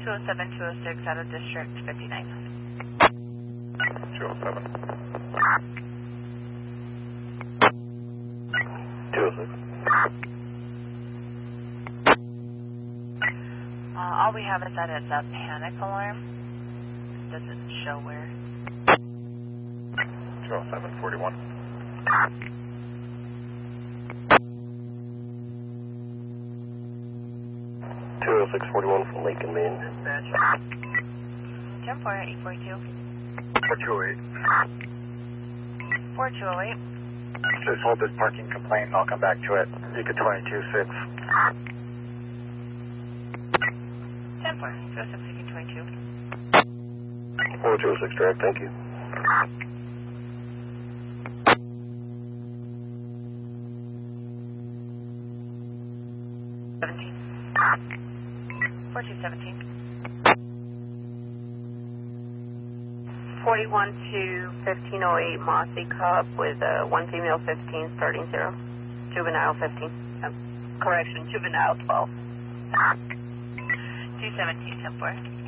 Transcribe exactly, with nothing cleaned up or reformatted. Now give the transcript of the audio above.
two oh seven, two oh six out of District fifty-nine. two oh seven. two oh six. Uh, all we have is that it's a panic alarm. It doesn't show where. two oh seven, forty-one. two oh six forty-one from Lincoln, Maine. ten four, eight forty-two. four two oh eight. four two oh eight. Just hold this parking complaint and I'll come back to it. You could twenty-two six. ten four, two oh six, twenty-two. four two oh six direct, thank you. seventeen. four two seventeen. forty-one to fifteen oh eight Mossy Cub with uh, one female fifteen starting zero. Juvenile fifteen. Uh, correction, juvenile twelve. two seventeen, ten four.